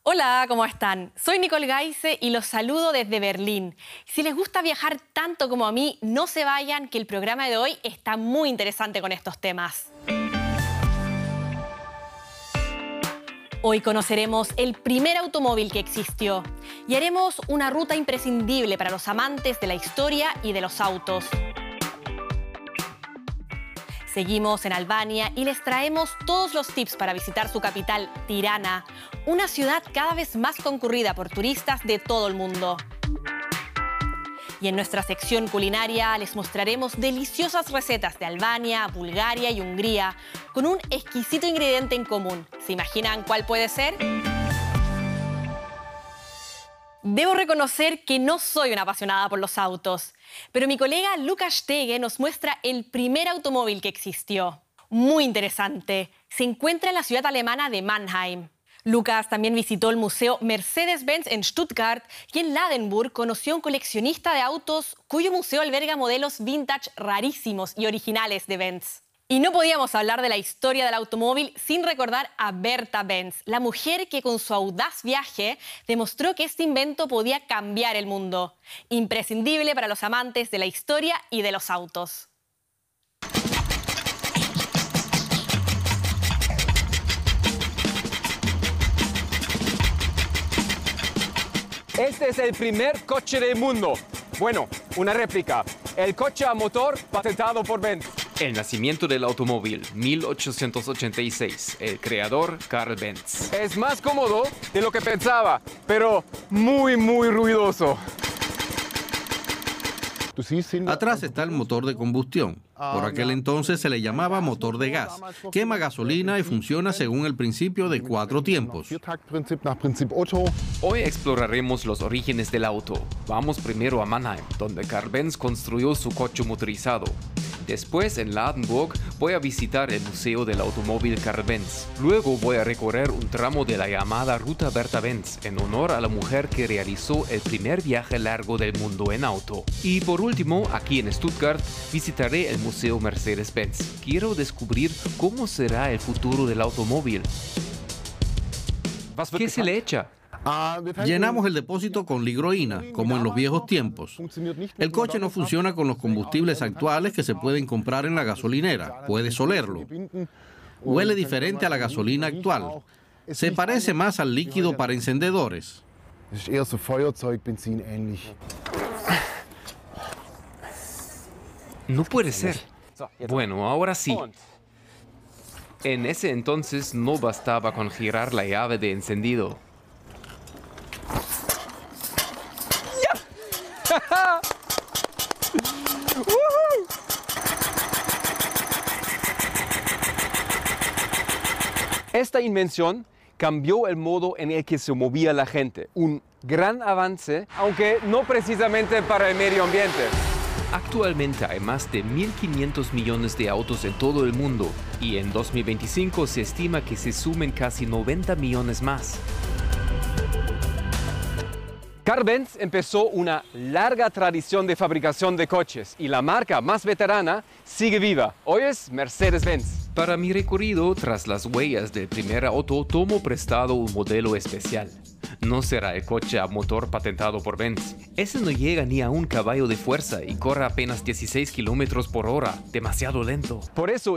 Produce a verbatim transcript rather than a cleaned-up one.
Hola, ¿cómo están? Soy Nicole Geise y los saludo desde Berlín. Si les gusta viajar tanto como a mí, no se vayan, que el programa de hoy está muy interesante con estos temas. Hoy conoceremos el primer automóvil que existió y haremos una ruta imprescindible para los amantes de la historia y de los autos. Seguimos en Albania y les traemos todos los tips para visitar su capital, Tirana, una ciudad cada vez más concurrida por turistas de todo el mundo. Y en nuestra sección culinaria les mostraremos deliciosas recetas de Albania, Bulgaria y Hungría, con un exquisito ingrediente en común. ¿Se imaginan cuál puede ser? Debo reconocer que no soy una apasionada por los autos, pero mi colega Lukas Stege nos muestra el primer automóvil que existió. Muy interesante. Se encuentra en la ciudad alemana de Mannheim. Lucas también visitó el museo Mercedes-Benz en Stuttgart y en Ladenburg conoció a un coleccionista de autos cuyo museo alberga modelos vintage rarísimos y originales de Benz. Y no podíamos hablar de la historia del automóvil sin recordar a Berta Benz, la mujer que con su audaz viaje demostró que este invento podía cambiar el mundo. Imprescindible para los amantes de la historia y de los autos. Este es el primer coche del mundo. Bueno, una réplica. El coche a motor patentado por Benz. El nacimiento del automóvil, mil ochocientos ochenta y seis. El creador, Karl Benz. Es más cómodo de lo que pensaba, pero muy, muy ruidoso. Atrás está el motor de combustión. Por aquel entonces se le llamaba motor de gas. Quema gasolina y funciona según el principio de cuatro tiempos. Hoy exploraremos los orígenes del auto. Vamos primero a Mannheim, donde Karl Benz construyó su coche motorizado. Después, en Ladenburg, voy a visitar el Museo del Automóvil Karl Benz. Luego voy a recorrer un tramo de la llamada Ruta Berta Benz, en honor a la mujer que realizó el primer viaje largo del mundo en auto. Y por último, aquí en Stuttgart, visitaré el Museo Mercedes-Benz. Quiero descubrir cómo será el futuro del automóvil. ¿Qué se le echa? Llenamos el depósito con ligroína, como en los viejos tiempos. El coche no funciona con los combustibles actuales que se pueden comprar en la gasolinera. Puedes olerlo. Huele diferente a la gasolina actual. Se parece más al líquido para encendedores. No puede ser. Bueno, ahora sí. En ese entonces no bastaba con girar la llave de encendido. Esta invención cambió el modo en el que se movía la gente. Un gran avance, aunque no precisamente para el medio ambiente. Actualmente hay más de mil quinientos millones de autos en todo el mundo y en dos mil veinticinco se estima que se sumen casi noventa millones más. Karl Benz empezó una larga tradición de fabricación de coches y la marca más veterana sigue viva. Hoy es Mercedes-Benz. Para mi recorrido tras las huellas del primer auto, tomo prestado un modelo especial. No será el coche a motor patentado por Benz. Ese no llega ni a un caballo de fuerza y corre apenas dieciséis kilómetros por hora, demasiado lento. Por eso